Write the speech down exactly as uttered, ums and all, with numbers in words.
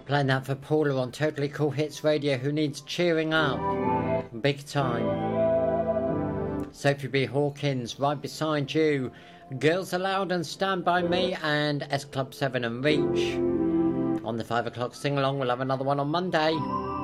Playing that for Paula on Totally Cool Hits Radio, who needs cheering up big time. Sophie B. Hawkins, Right Beside You, Girls Aloud and Stand By Me, and S Club seven and Reach. On the five o'clock sing-along, we'll have another one on Monday.